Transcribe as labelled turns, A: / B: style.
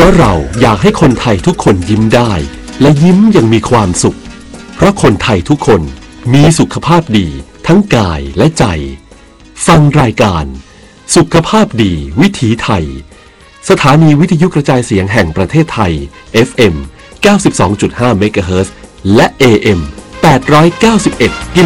A: ราะเราอยากให้คนไทยทุกคนยิ้มได้และยิ้มอย่างมีความสุขเพราะคนไทยทุกคนมีสุขภาพดีทั้งกายและใจฟังรายการสุขภาพดีวิถีไทยสถานีวิทยุกระจายเสียงแห่งประเทศไทย FM 92.5 เมกะเฮิรตซ์และ AM 891 กิ